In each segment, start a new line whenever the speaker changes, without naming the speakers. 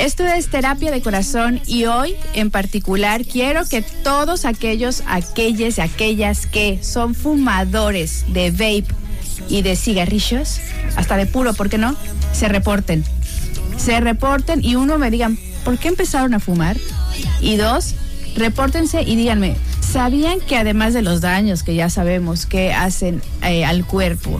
Esto es Terapia de Corazón y hoy en particular quiero que todos aquellas que son fumadores de vape y de cigarrillos, hasta de puro, ¿por qué no? Se reporten y uno, me digan, ¿por qué empezaron a fumar? Y dos, repórtense y díganme, ¿sabían que además de los daños que ya sabemos que hacen al cuerpo,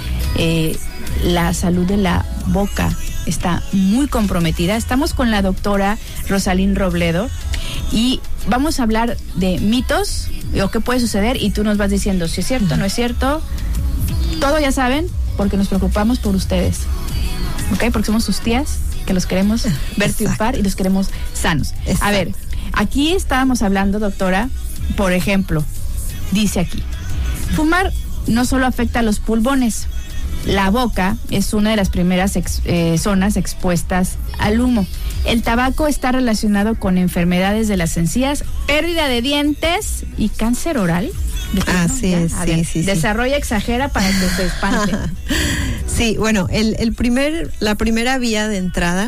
la salud de la boca está muy comprometida? Estamos con la doctora Rosalín Robledo y vamos a hablar de mitos o qué puede suceder y tú nos vas diciendo si es cierto, no es cierto. Todo ya saben porque nos preocupamos por ustedes, ¿ok? Porque somos sus tías que los queremos ver triunfar y los queremos sanos. Exacto. A ver, aquí estábamos hablando, doctora, por ejemplo, dice aquí, fumar no solo afecta a los pulmones. La boca es una de las primeras zonas expuestas al humo. El tabaco está relacionado con enfermedades de las encías, pérdida de dientes y cáncer oral.
Así es, sí.
Desarrolla, exagera para que se espante.
Sí, bueno, la primera vía de entrada,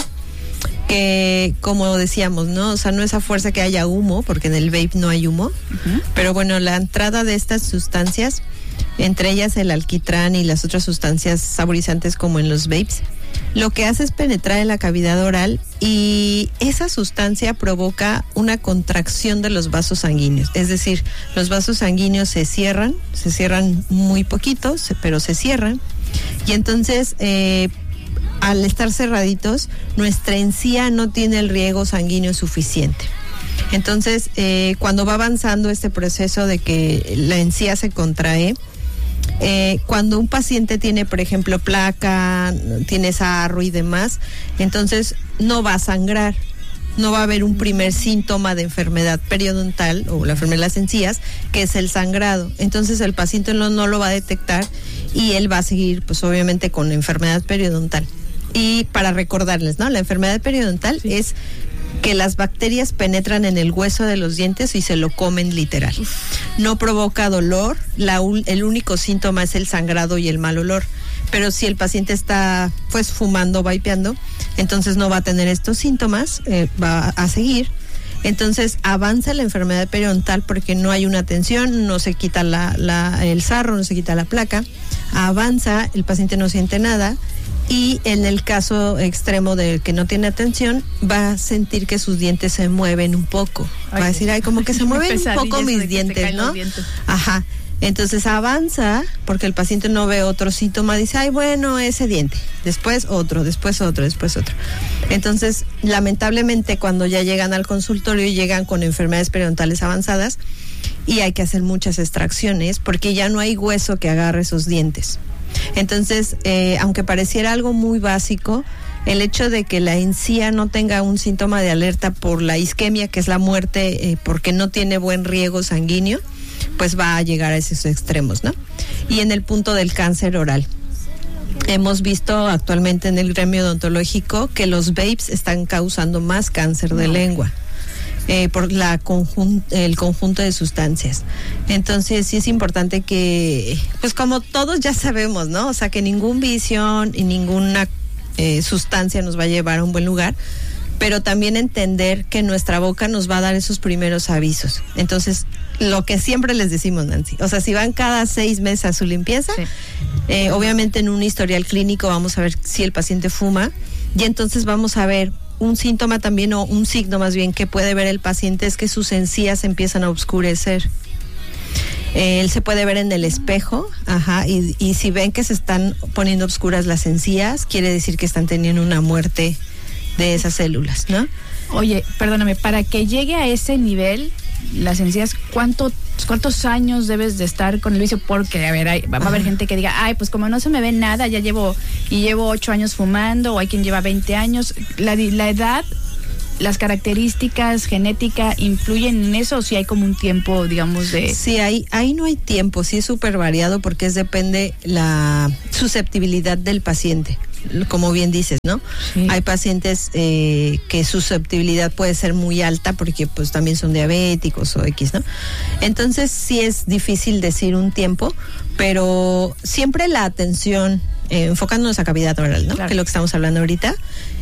que como decíamos, ¿no? O sea, no es a fuerza que haya humo, porque en el vape no hay humo, pero bueno, la entrada de estas sustancias, entre ellas el alquitrán y las otras sustancias saborizantes como en los vapes, lo que hace es penetrar en la cavidad oral y esa sustancia provoca una contracción de los vasos sanguíneos. Es decir, los vasos sanguíneos se cierran muy poquito, pero se cierran. Y entonces, al estar cerraditos, nuestra encía no tiene el riego sanguíneo suficiente. Entonces, cuando va avanzando este proceso de que la encía se contrae, cuando un paciente tiene, por ejemplo, placa, tiene sarro y demás, entonces no va a sangrar, no va a haber un primer síntoma de enfermedad periodontal o la enfermedad de las encías, que es el sangrado. Entonces el paciente no lo va a detectar y él va a seguir, pues obviamente, con la enfermedad periodontal. Y para recordarles, ¿no? La enfermedad periodontal es que las bacterias penetran en el hueso de los dientes y se lo comen literal. No provoca dolor, el único síntoma es el sangrado y el mal olor. Pero si el paciente está pues fumando, vapeando, entonces no va a tener estos síntomas, va a seguir. Entonces avanza la enfermedad periodontal porque no hay una atención, no se quita el sarro, no se quita la placa, avanza, el paciente no siente nada. Y en el caso extremo del que no tiene atención, va a sentir que sus dientes se mueven un poco. Va a decir, ay, como que se mueven un poco mis dientes, ¿no? Ajá. Entonces avanza, porque el paciente no ve otro síntoma, dice, ay, bueno, ese diente. Después otro. Entonces, lamentablemente, cuando ya llegan al consultorio, llegan con enfermedades periodontales avanzadas y hay que hacer muchas extracciones porque ya no hay hueso que agarre esos dientes. Entonces, aunque pareciera algo muy básico, el hecho de que la encía no tenga un síntoma de alerta por la isquemia, que es la muerte porque no tiene buen riego sanguíneo, pues va a llegar a esos extremos, ¿no? Y en el punto del cáncer oral, hemos visto actualmente en el gremio odontológico que los vapes están causando más cáncer de lengua. Por el conjunto de sustancias. Entonces sí es importante que, pues como todos ya sabemos, ¿no? O sea, que ningún vicio y ninguna sustancia nos va a llevar a un buen lugar, pero también entender que nuestra boca nos va a dar esos primeros avisos. Entonces, lo que siempre les decimos, Nancy, o sea, si van cada 6 meses a su limpieza, obviamente en un historial clínico vamos a ver si el paciente fuma y entonces vamos a ver un síntoma también, o un signo más bien, que puede ver el paciente es que sus encías empiezan a oscurecer. Él se puede ver en el espejo, y si ven que se están poniendo oscuras las encías, quiere decir que están teniendo una muerte de esas células, ¿no?
Oye, perdóname, para que llegue a ese nivel, las encías, ¿cuántos años debes de estar con el vicio? Porque, a ver, va a haber gente que diga, ay, pues como no se me ve nada, llevo 8 años fumando, o hay quien lleva 20 años. La edad, las características genética influyen en eso, o si hay como un tiempo, digamos, de...
Sí, ahí no hay tiempo, sí es súper variado porque depende la susceptibilidad del paciente. Como bien dices, ¿no? Sí. Hay pacientes que su susceptibilidad puede ser muy alta porque pues también son diabéticos o X, ¿no? Entonces sí es difícil decir un tiempo, pero siempre la atención, enfocándonos a cavidad oral, ¿no? Claro. Que es lo que estamos hablando ahorita,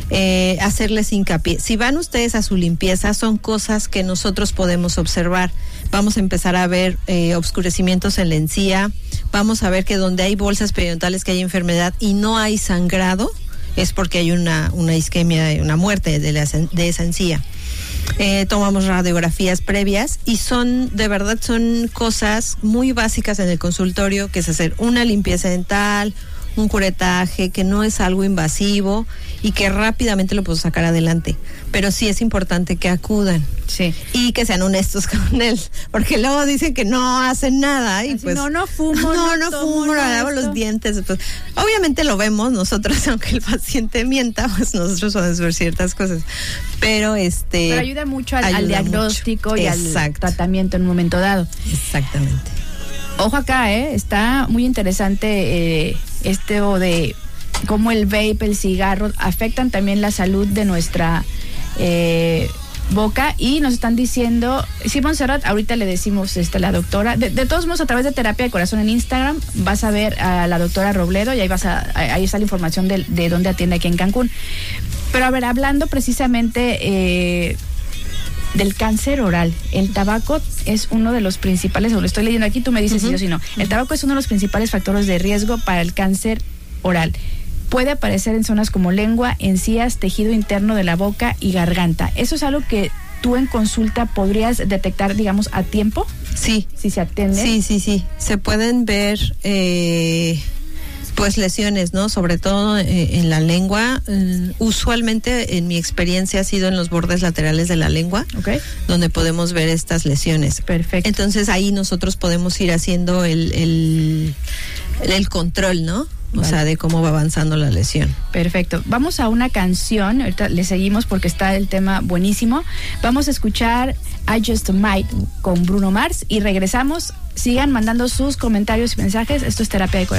hacerles hincapié. Si van ustedes a su limpieza, son cosas que nosotros podemos observar. Vamos a empezar a ver obscurecimientos en la encía, vamos a ver que donde hay bolsas periodontales, que hay enfermedad y no hay sangrado, es porque hay una isquemia, una muerte de esa encía. Tomamos radiografías previas y son cosas muy básicas en el consultorio, que es hacer una limpieza dental, un curetaje, que no es algo invasivo y que rápidamente lo puedo sacar adelante. Pero sí es importante que acudan.
Sí.
Y que sean honestos con él, porque luego dicen que no hacen nada y
así,
pues
no fumo,
no fumo, no lavo los dientes. Pues, obviamente lo vemos nosotros, aunque el paciente mienta, pues nosotros podemos ver ciertas cosas. Pero
ayuda mucho al diagnóstico y al tratamiento en un momento dado.
Exactamente.
Ojo acá, está muy interesante esto de cómo el vape, el cigarro afectan también la salud de nuestra boca, y nos están diciendo, sí, Montserrat, ahorita le decimos la doctora, de todos modos, a través de Terapia de Corazón en Instagram vas a ver a la doctora Robledo y ahí está la información de dónde atiende aquí en Cancún. Pero a ver, hablando precisamente del cáncer oral, el tabaco es uno de los principales, o lo estoy leyendo aquí, tú me dices si yo si no, el tabaco es uno de los principales factores de riesgo para el cáncer oral. Puede aparecer en zonas como lengua, encías, tejido interno de la boca y garganta. ¿Eso es algo que tú en consulta podrías detectar, digamos, a tiempo?
Sí.
Si se atiende.
Sí. Se pueden ver pues lesiones, ¿no? Sobre todo en la lengua. Usualmente, en mi experiencia, ha sido en los bordes laterales de la lengua, donde podemos ver estas lesiones.
Perfecto.
Entonces ahí nosotros podemos ir haciendo el control, ¿no? O sea, de cómo va avanzando la lesión.
Perfecto. Vamos a una canción. Ahorita le seguimos porque está el tema buenísimo. Vamos a escuchar I Just Might con Bruno Mars y regresamos. Sigan mandando sus comentarios y mensajes. Esto es Terapia de Corazón.